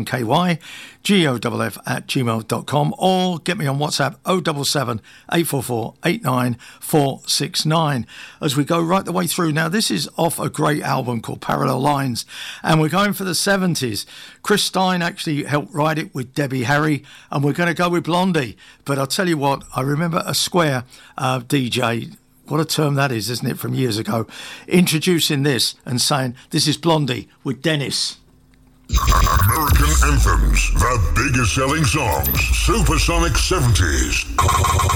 GOFF@gmail.com, or get me on WhatsApp 077 844 89469 as we go right the way through. Now, this is off a great album called Parallel Lines, and we're going for the 70s. Chris Stein actually helped write it with Debbie Harry, and we're going to go with Blondie. But I'll tell you what, I remember a Square DJ, what a term that is, isn't it, from years ago, introducing this and saying, this is Blondie with Dennis. American anthems, the biggest selling songs, Supersonic 70s.